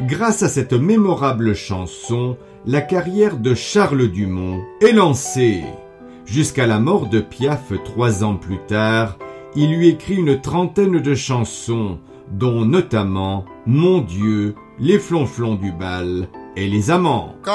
Grâce à cette mémorable chanson, la carrière de Charles Dumont est lancée. Jusqu'à la mort de Piaf 3 ans plus tard, il lui écrit une trentaine de chansons, dont notamment Mon Dieu, Les Flonflons du bal et Les Amants.